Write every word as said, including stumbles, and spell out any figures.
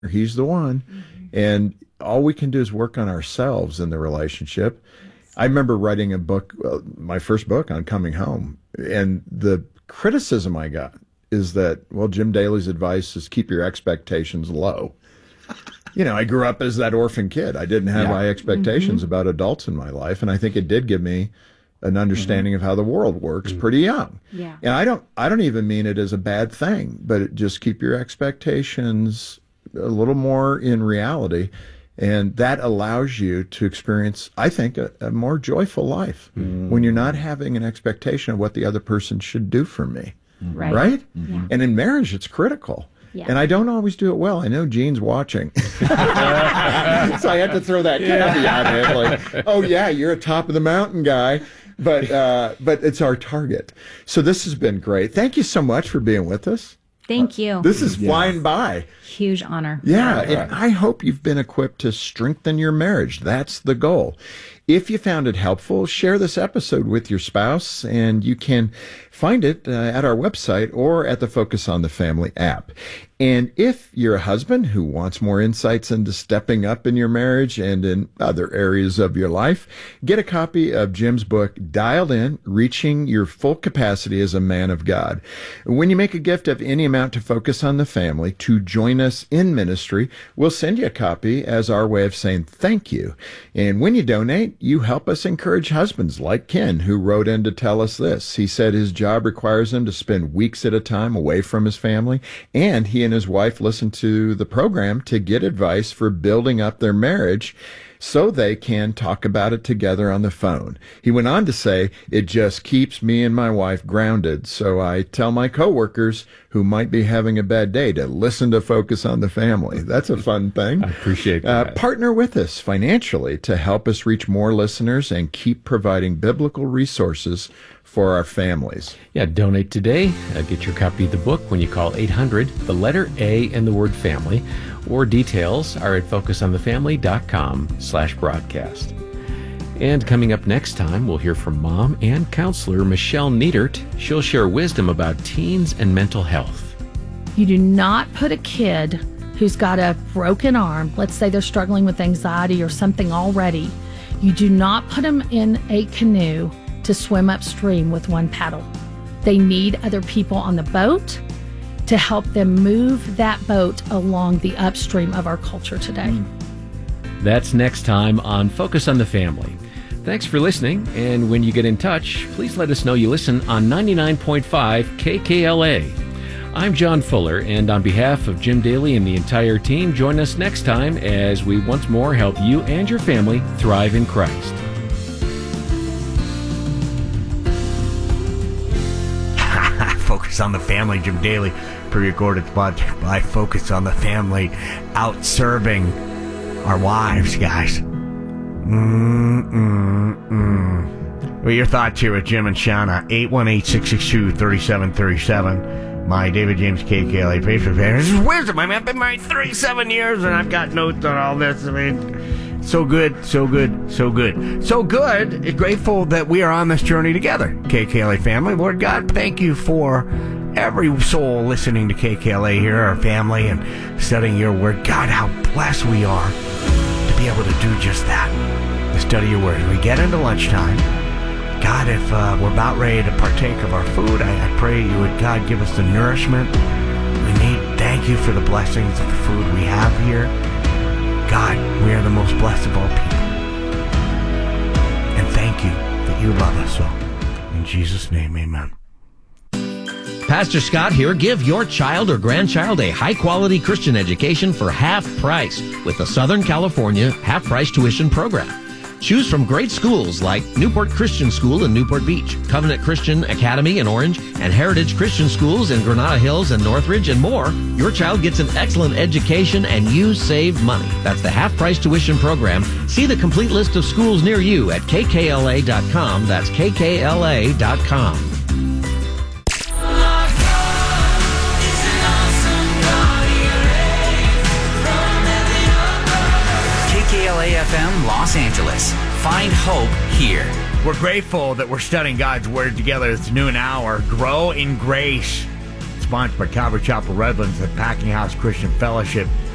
He's the one. Mm-hmm. And all we can do is work on ourselves in the relationship. I remember writing a book, uh, my first book on coming home, and the criticism I got is that, well, Jim Daly's advice is keep your expectations low. You know, I grew up as that orphan kid. I didn't have yeah. high expectations mm-hmm. about adults in my life, and I think it did give me an understanding mm-hmm. of how the world works mm-hmm. pretty young. Yeah. And I don't I don't even mean it as a bad thing, but it, just keep your expectations a little more in reality. And that allows you to experience, I think, a, a more joyful life mm. when you're not having an expectation of what the other person should do for me. Right. Right? Mm-hmm. And in marriage, it's critical. Yeah. And I don't always do it well. I know Gene's watching. So I had to throw that caveat in, like, oh, yeah, you're a top of the mountain guy. But, uh, but it's our target. So this has been great. Thank you so much for being with us. Thank you. Uh, this is yeah. flying by. Huge honor. Yeah, and I hope you've been equipped to strengthen your marriage. That's the goal. If you found it helpful, share this episode with your spouse, and you can find it uh, at our website or at the Focus on the Family app. And if you're a husband who wants more insights into stepping up in your marriage and in other areas of your life, get a copy of Jim's book, Dialed In, Reaching Your Full Capacity as a Man of God. When you make a gift of any amount to Focus on the Family to join us in ministry, we'll send you a copy as our way of saying thank you. And when you donate, you help us encourage husbands like Ken, who wrote in to tell us this. He said his job requires him to spend weeks at a time away from his family, and he and his wife listen to the program to get advice for building up their marriage so they can talk about it together on the phone. He went on to say, it just keeps me and my wife grounded, so I tell my coworkers who might be having a bad day to listen to Focus on the Family. That's a fun thing. I appreciate that. Uh, partner with us financially to help us reach more listeners and keep providing biblical resources for our families. Yeah, donate today. Uh, get your copy of the book when you call eight hundred, the letter A and the word family, or details are at focusonthefamily.com slash broadcast. And coming up next time, we'll hear from mom and counselor Michelle Niedert. She'll share wisdom about teens and mental health. You do not put a kid who's got a broken arm, let's say they're struggling with anxiety or something already, you do not put them in a canoe to swim upstream with one paddle. They need other people on the boat to help them move that boat along the upstream of our culture today. That's next time on Focus on the Family. Thanks for listening, and when you get in touch, please let us know you listen on ninety-nine point five K K L A. I'm John Fuller, and on behalf of Jim Daly and the entire team, join us next time as we once more help you and your family thrive in Christ. Focus on the Family, Jim Daly, pre-recorded project by Focus on the Family, out serving our wives, guys. Mm-mm-mm. Well, your thoughts here with Jim and Shauna, eight one eight, six six two, three seven three seven. My David James K K L A Patriot fan. This is wisdom. I mean, I've been married thirty-seven years, and I've got notes on all this. I mean, so good, so good, so good. So good, grateful that we are on this journey together. K K L A family, Lord God, thank you for every soul listening to K K L A here, our family, and studying your word. God, how blessed we are to be able to do just that, to study your word. We get into lunchtime. God, if uh, we're about ready to partake of our food, I, I pray you would, God, give us the nourishment we need. Thank you for the blessings of the food we have here. God, we are the most blessed of all people. And thank you that you love us all. In Jesus' name, amen. Pastor Scott here. Give your child or grandchild a high-quality Christian education for half price with the Southern California half-price tuition program. Choose from great schools like Newport Christian School in Newport Beach, Covenant Christian Academy in Orange, and Heritage Christian Schools in Granada Hills and Northridge, and more. Your child gets an excellent education and you save money. That's the half-price tuition program. See the complete list of schools near you at K K L A dot com. That's K K L A dot com. K K L A F M Los Angeles. Find hope here. We're grateful that we're studying God's Word together this noon hour. Grow in Grace. Sponsored by Calvary Chapel Redlands, the Packing House Christian Fellowship.